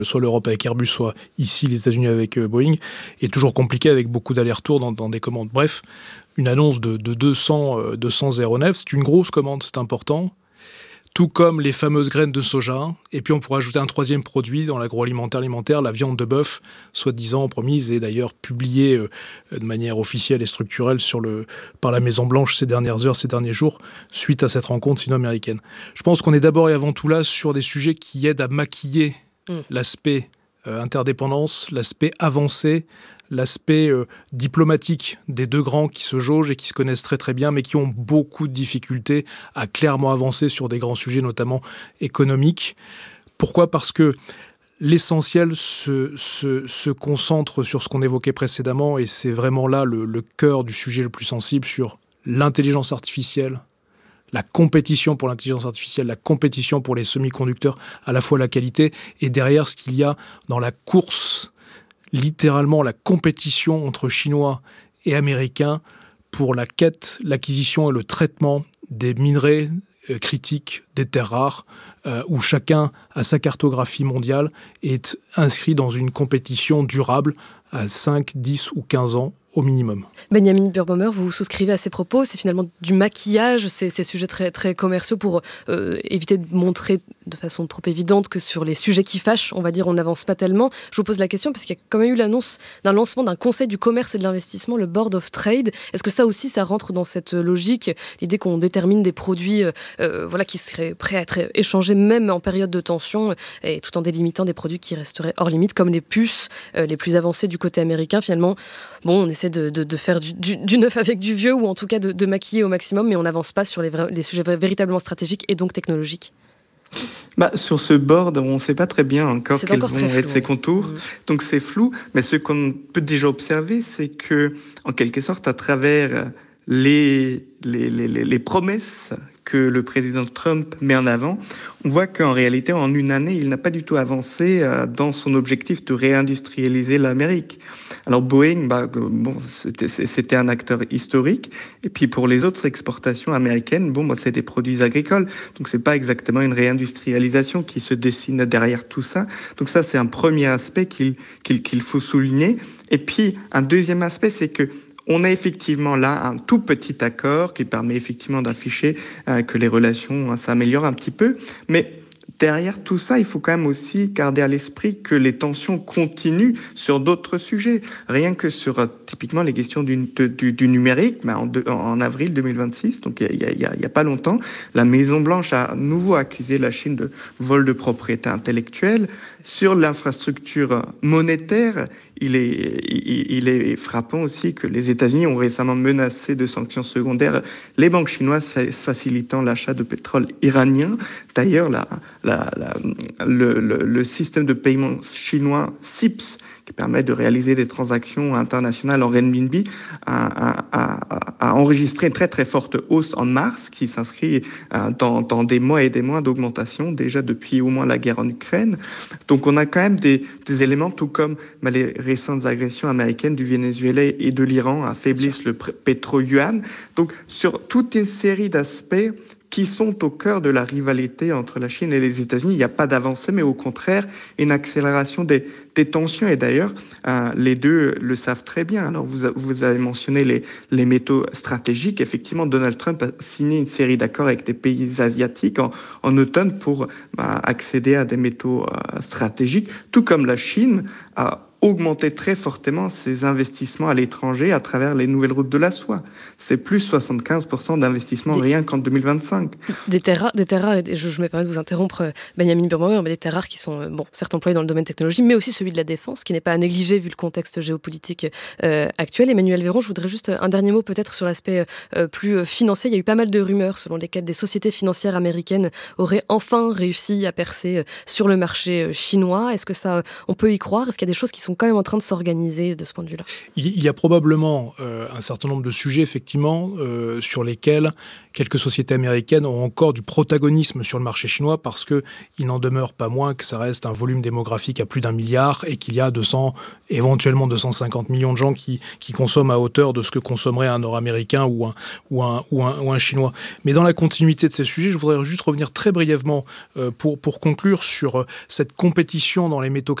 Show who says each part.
Speaker 1: soit l'Europe avec Airbus, soit ici les États-Unis avec Boeing, est toujours compliqué avec beaucoup d'allers-retours dans des commandes. Bref, une annonce de 200 aéronefs, c'est une grosse commande, c'est important. Tout comme les fameuses graines de soja. Et puis on pourrait ajouter un troisième produit dans l'alimentaire, la viande de bœuf, soi-disant promise et d'ailleurs publiée de manière officielle et structurelle par la Maison-Blanche ces dernières heures, ces derniers jours, suite à cette rencontre sino-américaine. Je pense qu'on est d'abord et avant tout là sur des sujets qui aident à maquiller l'aspect interdépendance, l'aspect avancé, l'aspect diplomatique des deux grands qui se jaugent et qui se connaissent très très bien, mais qui ont beaucoup de difficultés à clairement avancer sur des grands sujets, notamment économiques. Pourquoi ? Parce que l'essentiel se concentre sur ce qu'on évoquait précédemment, et c'est vraiment là le cœur du sujet le plus sensible, sur l'intelligence artificielle, la compétition pour l'intelligence artificielle, la compétition pour les semi-conducteurs, à la fois la qualité, et derrière ce qu'il y a dans la course, littéralement la compétition entre Chinois et Américains pour la quête, l'acquisition et le traitement des minerais critiques, des terres rares, où chacun a sa cartographie mondiale et est inscrit dans une compétition durable à 5, 10 ou 15 ans au minimum.
Speaker 2: Benjamin Birbaumer, vous souscrivez à ces propos, c'est finalement du maquillage, ces sujets très, très commerciaux pour éviter de montrer de façon trop évidente que sur les sujets qui fâchent, on va dire, on n'avance pas tellement. Je vous pose la question parce qu'il y a quand même eu l'annonce d'un lancement d'un conseil du commerce et de l'investissement, le Board of Trade. Est-ce que ça aussi, ça rentre dans cette logique, l'idée qu'on détermine des produits qui seraient prêts à être échangés même en période de tension, et tout en délimitant des produits qui resteraient hors limite, comme les puces les plus avancées du côté américain. Finalement, on essaie de faire du neuf avec du vieux, ou en tout cas de maquiller au maximum, mais on n'avance pas sur les sujets véritablement stratégiques et donc technologiques.
Speaker 3: Sur ce board, on ne sait pas très bien encore quels vont être ses contours, donc c'est flou, mais ce qu'on peut déjà observer, c'est que, en quelque sorte, à travers les promesses que le président Trump met en avant, on voit qu'en réalité, en une année, il n'a pas du tout avancé dans son objectif de réindustrialiser l'Amérique. Alors Boeing, c'était un acteur historique, et puis pour les autres exportations américaines, c'est des produits agricoles, donc c'est pas exactement une réindustrialisation qui se dessine derrière tout ça. Donc ça, c'est un premier aspect qu'il faut souligner. Et puis un deuxième aspect, c'est que on a effectivement là un tout petit accord qui permet effectivement d'afficher que les relations s'améliorent un petit peu, mais derrière tout ça, il faut quand même aussi garder à l'esprit que les tensions continuent sur d'autres sujets. Rien que sur typiquement les questions du numérique, en avril 2026, donc il y a pas longtemps, la Maison-Blanche a à nouveau accusé la Chine de vol de propriété intellectuelle. Sur l'infrastructure monétaire, il est frappant aussi que les États-Unis ont récemment menacé de sanctions secondaires les banques chinoises facilitant l'achat de pétrole iranien. D'ailleurs, le système de paiement chinois CIPS, qui permet de réaliser des transactions internationales en renminbi, a enregistré une très très forte hausse en mars, qui s'inscrit dans des mois et des mois d'augmentation, déjà depuis au moins la guerre en Ukraine. Donc on a quand même des éléments, tout comme les récentes agressions américaines du Venezuela et de l'Iran affaiblissent le pétro-yuan. Donc sur toute une série d'aspects qui sont au cœur de la rivalité entre la Chine et les États-Unis, il n'y a pas d'avancée, mais au contraire, une accélération des tensions. Et d'ailleurs, les deux le savent très bien. Alors, vous avez mentionné les métaux stratégiques. Effectivement, Donald Trump a signé une série d'accords avec des pays asiatiques en automne pour accéder à des métaux stratégiques, tout comme la Chine a augmenter très fortement ses investissements à l'étranger à travers les nouvelles routes de la soie. C'est plus 75% d'investissement rien qu'en 2025.
Speaker 2: Des terres rares, et je me permets de vous interrompre, Benjamin Birbaumer, mais des terres rares qui sont certes employées dans le domaine technologique, mais aussi celui de la défense, qui n'est pas à négliger vu le contexte géopolitique actuel. Emmanuel Véron, je voudrais juste un dernier mot peut-être sur l'aspect plus financier. Il y a eu pas mal de rumeurs selon lesquelles des sociétés financières américaines auraient enfin réussi à percer sur le marché chinois. Est-ce que ça, on peut y croire ? Est-ce qu'il y a des choses qui sont sont quand même en train de s'organiser de ce point de vue-là.
Speaker 1: Il y a probablement un certain nombre de sujets, effectivement, sur lesquels quelques sociétés américaines ont encore du protagonisme sur le marché chinois parce qu'il n'en demeure pas moins que ça reste un volume démographique à plus d'1 milliard et qu'il y a éventuellement 250 millions de gens qui consomment à hauteur de ce que consommerait un Nord-Américain ou un Chinois. Mais dans la continuité de ces sujets, je voudrais juste revenir très brièvement pour conclure sur cette compétition dans les métaux